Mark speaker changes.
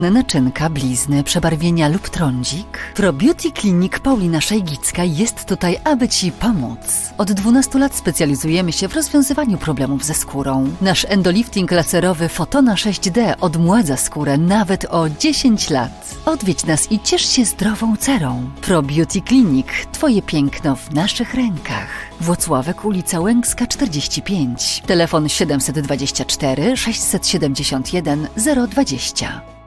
Speaker 1: naczynka, blizny, przebarwienia lub trądzik? ProBeauty Clinic Paulina Szajgicka jest tutaj, aby Ci pomóc. Od 12 lat specjalizujemy się w rozwiązywaniu problemów ze skórą. Nasz endolifting laserowy Fotona 6D odmładza skórę nawet o 10 lat. Odwiedź nas i ciesz się zdrową cerą. ProBeauty Clinic. Twoje piękno w naszych rękach. Włocławek, ulica Łęcka 45. Telefon 724 671 020.